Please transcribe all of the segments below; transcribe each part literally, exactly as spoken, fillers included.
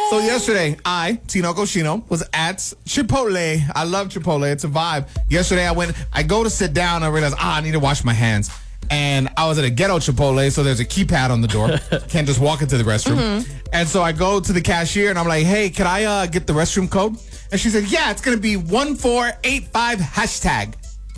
So yesterday, I, Tino Cochino, was at Chipotle. I love Chipotle. It's a vibe. Yesterday, I went, I go to sit down. I realized, ah, I need to wash my hands. And I was at a ghetto Chipotle, so there's a keypad on the door. Can't just walk into the restroom. Mm-hmm. And so I go to the cashier, and I'm like, hey, can I uh, get the restroom code? And she said, yeah, it's going to be one four eight five hashtag.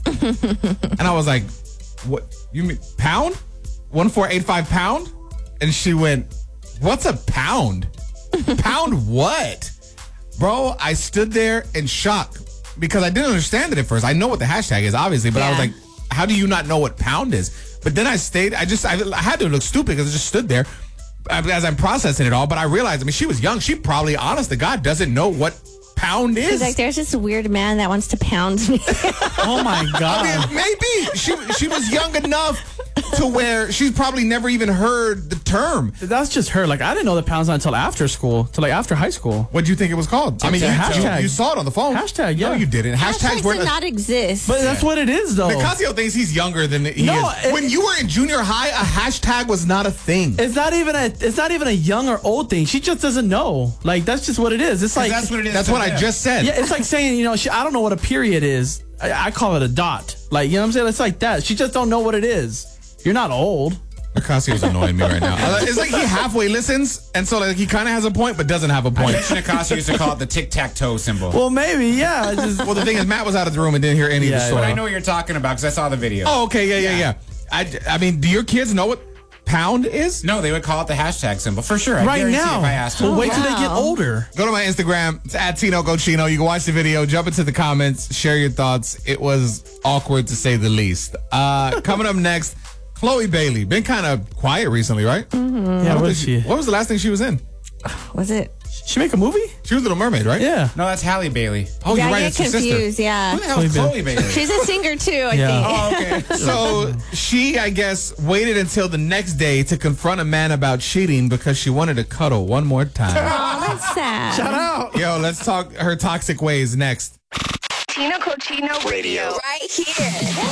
And I was like, what? You mean pound? one four eight five pound? And she went, what's a pound? Pound what? Bro, I stood there in shock because I didn't understand it at first. I know what the hashtag is, obviously, but yeah. I was like, how do you not know what pound is? But then I stayed, I just, I, I had to look stupid because I just stood there as I'm processing it all. But I realized, I mean, she was young. She probably, honest to God, doesn't know what pound is. She's like, there's this weird man that wants to pound me. Oh my God. I mean, maybe she she was young enough to where she's probably never even heard the term. That's just her. Like, I didn't know the pound's not until after school, till like after high school. What do you think it was called? I mean, you, hashtag. You, you saw it on the phone. Hashtag, yeah. No, you didn't. Hashtags Hashtags weren't did a- not exist. But that's what it is, though. Nicasio thinks he's younger than he No, is. it- When you were in junior high, a hashtag was not a thing. It's not even a. It's not even a young or old thing. She just doesn't know. Like, that's just what it is. It's like that's what it is. That's what I just said. Yeah, it's like saying, you know, she, I don't know what a period is. I, I call it a dot. Like, you know what I'm saying? It's like that. She just don't know what it is. You're not old. Nicasio's annoying me right now. Uh, It's like he halfway listens, and so like he kind of has a point, but doesn't have a point. Nicasio used to call it the tic-tac-toe symbol. Well, maybe, yeah. I Just, Well, the thing is, Matt was out of the room and didn't hear any Yeah, of the story. But I know what you're talking about because I saw the video. Oh, okay, yeah, yeah, yeah. I, I mean, do your kids know what pound is? No, they would call it the hashtag symbol for sure. I right guarantee now. if I asked Well, them. wait till they get Wow. older. Go to my Instagram. It's at Tino Cochino. You can watch the video, jump into the comments, share your thoughts. It was awkward to say the least. Uh, coming up next, Chloe Bailey. Been kind of quiet recently, right? Yeah, What what did is she? What was the last thing she was in? Was it? She make a movie? She was Little Mermaid, right? Yeah. No, that's Halle Bailey. Oh, yeah, you're right. I It's get her sister. confused. Yeah. Who the hell is Chloe Chloe Bailey? She's a singer too, I Yeah. think. Oh, okay. So she, I guess, waited until the next day to confront a man about cheating because she wanted to cuddle one more time. Oh, that's sad. Shout out. Yo, let's talk her toxic ways next. Tino Cochino Radio. Right here.